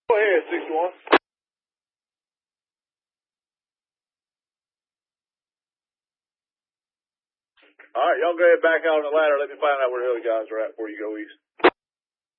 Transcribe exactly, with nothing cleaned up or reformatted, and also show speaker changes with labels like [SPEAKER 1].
[SPEAKER 1] Go ahead, six one. All right, y'all go ahead back out on the ladder. Let me find out where the other guys are at before you go east.